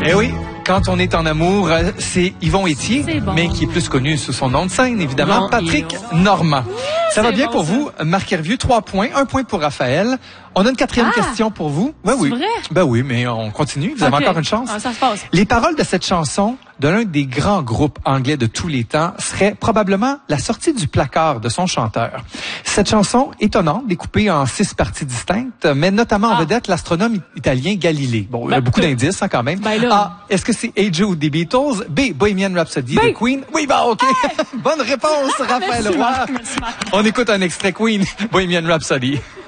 Eh oui, quand on est en amour, c'est Yvon Ethier, Bon. mais qui est plus connu sous son nom de scène, évidemment, Non, Patrick Normand. Ça va bien bon, pour ça. vous, Marc Hervieux, 3 points, 1 point pour Raphaël. On a une 4e question pour vous. Ben C'est oui. vrai? Ben oui, mais on continue. Vous avez Ok. encore une chance. Ah, ça se passe. Les paroles de cette chanson de l'un des grands groupes anglais de tous les temps seraient probablement la sortie du placard de son chanteur. Cette chanson étonnante, découpée en 6 parties distinctes, met notamment en vedette l'astronome italien Galilée. Bon, il y a beaucoup d'indices quand même. Ben là. A, est-ce que c'est Hey Jude des Beatles? B, Bohemian Rhapsody de Queen? Oui, bah ok. Bonne réponse, Raphaël Merci, Roy. Marc. Merci, Marc. On écoute un extrait Queen, Bohemian Rhapsody.